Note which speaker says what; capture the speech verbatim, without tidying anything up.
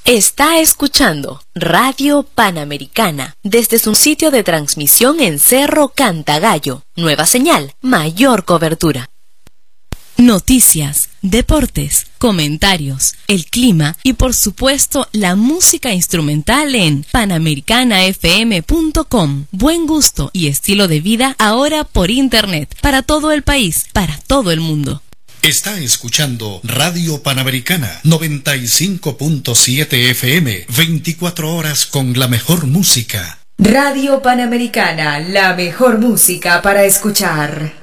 Speaker 1: Está escuchando Radio Panamericana desde su sitio de transmisión en Cerro Cantagallo. Nueva señal, mayor cobertura. Noticias, deportes, comentarios, el clima y por supuesto la música instrumental en panamericana f m punto com. Buen gusto y estilo de vida ahora por internet, para todo el país, para todo el mundo.
Speaker 2: Está escuchando Radio Panamericana noventa y cinco punto siete F M, veinticuatro horas con la mejor música.
Speaker 3: Radio Panamericana, la mejor música para escuchar.